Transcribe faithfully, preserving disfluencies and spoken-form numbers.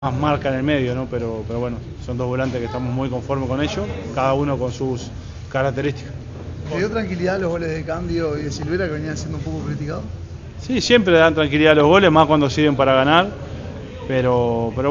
más marca en el medio, ¿no? Pero, pero bueno, son dos volantes que estamos muy conformes con ellos, cada uno con sus características. ¿Te dio tranquilidad los goles de Candio y de Silvera que venían siendo un poco criticados? Sí, siempre dan tranquilidad los goles, más cuando sirven para ganar, pero, pero